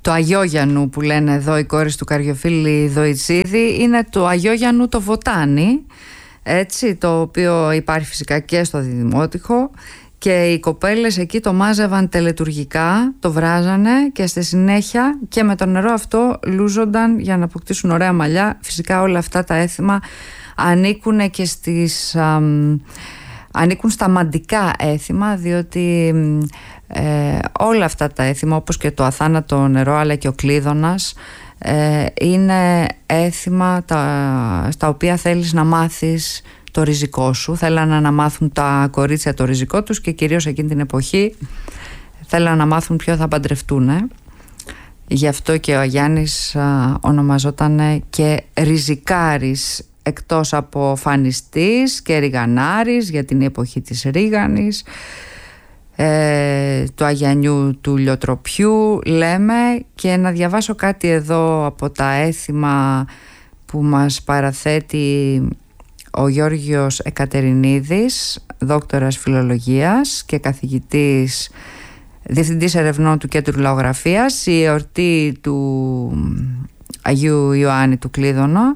Το Αγιόγιαννου που λένε εδώ οι κόρες του Καριοφίλη Δοητσίδη είναι το Αγιόγιαννου το Βοτάνι, έτσι, το οποίο υπάρχει φυσικά και στο Διδημότυχο, και οι κοπέλες εκεί το μάζευαν τελετουργικά, το βράζανε και στη συνέχεια και με το νερό αυτό λούζονταν για να αποκτήσουν ωραία μαλλιά. Φυσικά όλα αυτά τα έθιμα ανήκουν και ανήκουν στα μαντικά έθιμα, διότι όλα αυτά τα έθιμα, όπως και το αθάνατο νερό αλλά και ο κλείδωνας, είναι έθιμα στα οποία θέλεις να μάθεις το ριζικό σου. Θέλανε να μάθουν τα κορίτσια το ριζικό τους και κυρίως εκείνη την εποχή θέλανε να μάθουν ποιο θα παντρευτούν. Γι' αυτό και ο Γιάννης ονομαζόταν και Ριζικάρης, εκτός από φανιστής και ριγανάρης, για την εποχή της ρίγανης, του Αγιανιού του Λιοτροπιού λέμε. Και να διαβάσω κάτι εδώ από τα έθιμα που μας παραθέτει ο Γιώργος Εκατερινίδης, δόκτορας φιλολογίας και καθηγητής, διευθυντής ερευνών του Κέντρου Λαογραφίας. Η εορτή του Αγίου Ιωάννη του Κλείδωνα,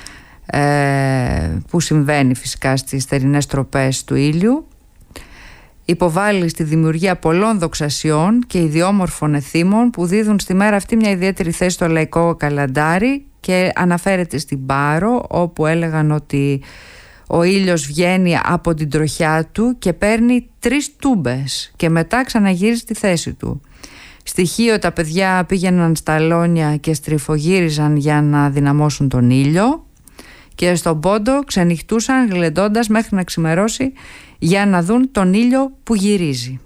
που συμβαίνει φυσικά στις θερινές τροπές του ήλιου, υποβάλλει στη δημιουργία πολλών δοξασιών και ιδιόμορφων εθήμων που δίδουν στη μέρα αυτή μια ιδιαίτερη θέση στο λαϊκό καλαντάρι, και αναφέρεται στην Πάρο, όπου έλεγαν ότι ο ήλιος βγαίνει από την τροχιά του και παίρνει 3 τούμπες και μετά ξαναγύριζει στη θέση του. Στη Χίο τα παιδιά πήγαιναν στα αλόνια και στριφογύριζαν για να δυναμώσουν τον ήλιο, και στον Πόντο ξενυχτούσαν γλεντώντας μέχρι να ξημερώσει για να δουν τον ήλιο που γυρίζει.